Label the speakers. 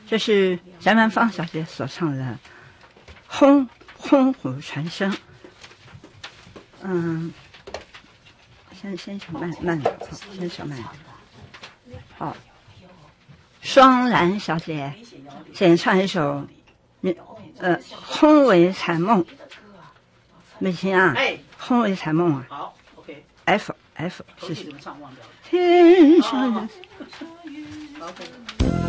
Speaker 1: 这是翟曼芳小姐所唱的《轰虎传声》。先慢点，先小慢点。好，双兰小姐先唱一首轰为残梦。美琴啊，轰为残梦啊。
Speaker 2: 好 ，OK。
Speaker 1: F，谢谢。
Speaker 2: 天上忘掉了。
Speaker 1: 天上。
Speaker 2: OK。